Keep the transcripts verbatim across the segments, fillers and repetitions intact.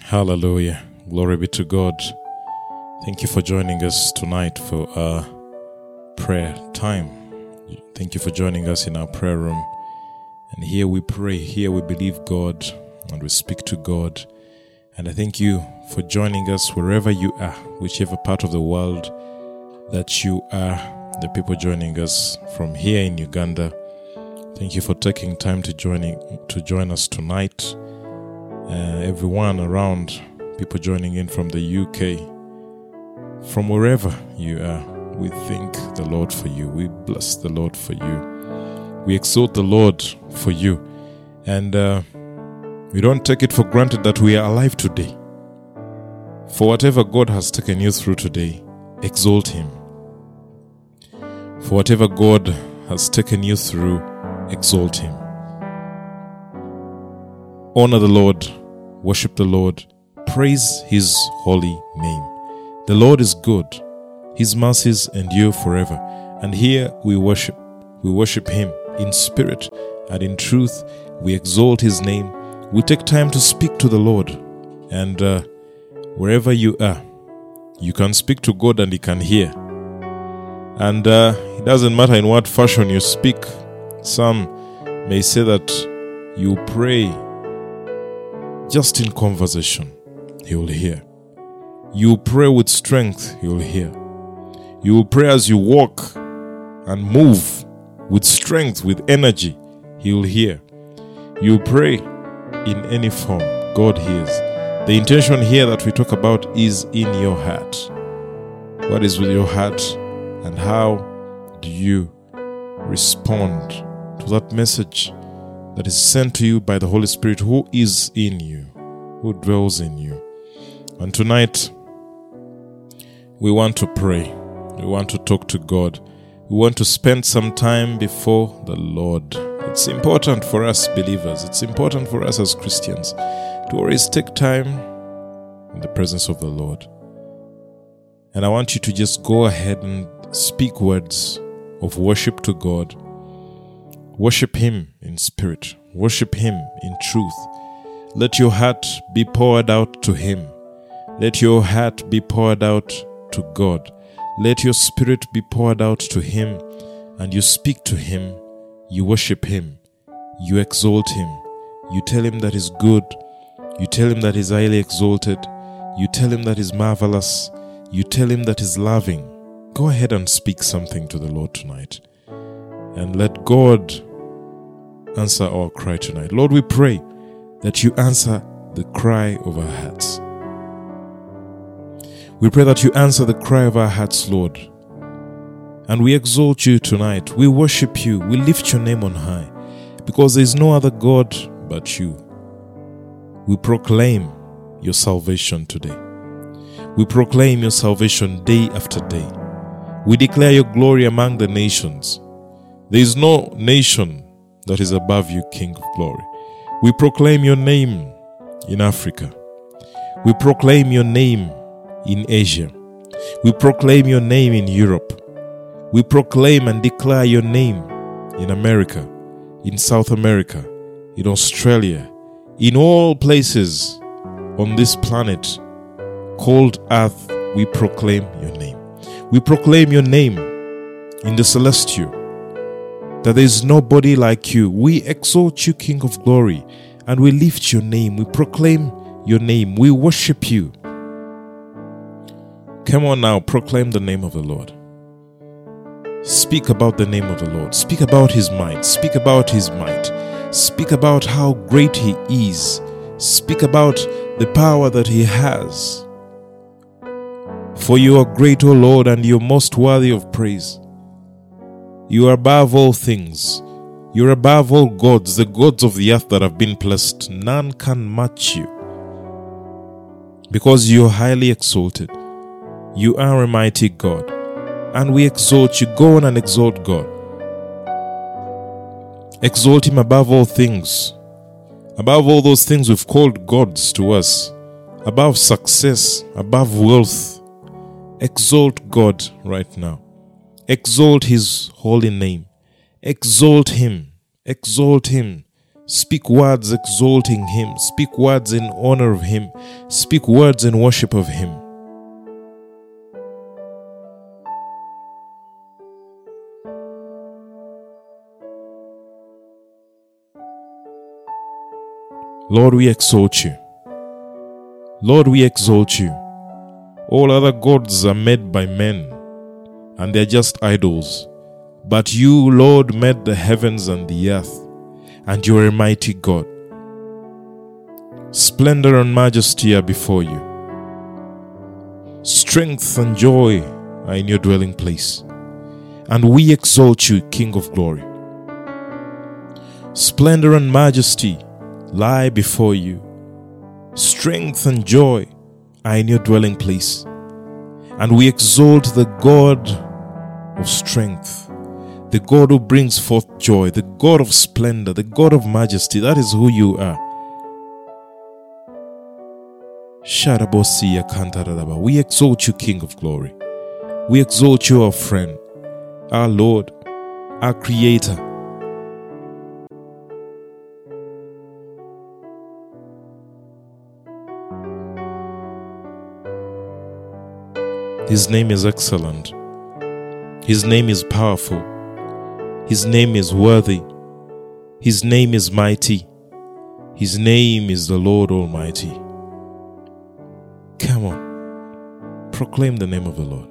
Hallelujah. Glory be to God. Thank you for joining us tonight for our prayer time. Thank you for joining us in our prayer room. And here we pray, here we believe God, and we speak to God. And I thank you for joining us wherever you are, whichever part of the world that you are, the people joining us from here in Uganda. Thank you for taking time to joining to join us tonight. Uh, everyone around, people joining in from the U K, from wherever you are, we thank the Lord for you. We bless the Lord for you. We exalt the Lord for you. And uh, we don't take it for granted that we are alive today. For whatever God has taken you through today, exalt Him. For whatever God has taken you through, exalt Him. Honor the Lord, worship the Lord, praise His holy name. The Lord is good, His mercies endure forever. And here we worship. We worship Him in spirit and in truth. We exalt His name. We take time to speak to the Lord. And uh, wherever you are, you can speak to God and He can hear. And uh, it doesn't matter in what fashion you speak. Some may say that you pray just in conversation, He will hear. You pray with strength, He will hear. You will pray as you walk and move with strength, with energy, He will hear. You pray in any form, God hears. The intention here that we talk about is in your heart. What is with your heart, and how do you respond to that message that is sent to you by the Holy Spirit, who is in you, who dwells in you? And tonight, we want to pray. We want to talk to God. We want to spend some time before the Lord. It's important for us believers. It's important for us as Christians to always take time in the presence of the Lord. And I want you to just go ahead and speak words of worship to God. Worship Him in spirit. Worship Him in truth. Let your heart be poured out to Him. Let your heart be poured out to God. Let your spirit be poured out to Him, and you speak to Him. You worship Him. You exalt Him. You tell Him that He's good. You tell Him that He's highly exalted. You tell Him that He's marvelous. You tell Him that He's loving. Go ahead and speak something to the Lord tonight. And let God answer our cry tonight. Lord, we pray that you answer the cry of our hearts. We pray that you answer the cry of our hearts, Lord. And we exalt you tonight. We worship you. We lift your name on high, because there is no other God but you. We proclaim your salvation today. We proclaim your salvation day after day. We declare your glory among the nations. There is no nation that is above you, King of glory. We proclaim your name in Africa. We proclaim your name in Asia. We proclaim your name in Europe. We proclaim and declare your name in America, in South America, in Australia, in all places on this planet called Earth. We proclaim your name. We proclaim your name in the celestial, that there is nobody like you. We exalt you, King of glory, and we lift your name. We proclaim your name. We worship you. Come on now, proclaim the name of the Lord. Speak about the name of the Lord. Speak about His might. Speak about His might. Speak about how great He is. Speak about the power that He has. For you are great, O Lord, and you are most worthy of praise. You are above all things. You are above all gods, the gods of the earth that have been blessed. None can match you, because you are highly exalted. You are a mighty God, and we exalt you. Go on and exalt God. Exalt Him above all things, above all those things we've called gods to us, above success, above wealth. Exalt God right now. Exalt His holy name. Exalt Him. Exalt Him. Speak words exalting him. Speak words in honor of him. Speak words in worship of him. Lord, we exalt you. Lord, we exalt you. All other gods are made by men, and they are just idols. But you, Lord, made the heavens and the earth, and you are a mighty God. Splendor and majesty are before you. Strength and joy are in your dwelling place, and we exalt you, King of glory. Splendor and majesty lie before you. Strength and joy are in your dwelling place, and we exalt the God of strength, the God who brings forth joy, the God of splendor, the God of majesty. That is who you are. We exalt you, King of glory. We exalt you, our friend, our Lord, our Creator. His name is excellent. His name is powerful. His name is worthy. His name is mighty. His name is the Lord Almighty. Come on, proclaim the name of the Lord.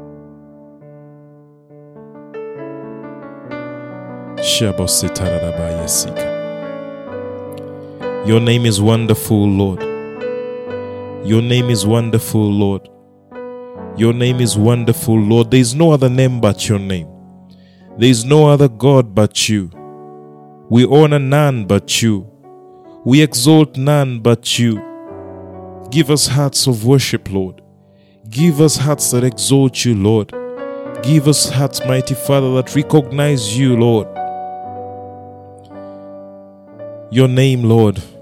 Your name is wonderful, Lord. Your name is wonderful, Lord. Your name is wonderful, Lord. There is no other name but your name. There is no other God but you. We honor none but you. We exalt none but you. Give us hearts of worship, Lord. Give us hearts that exalt you, Lord. Give us hearts, mighty Father, that recognize you, Lord. Your name, Lord,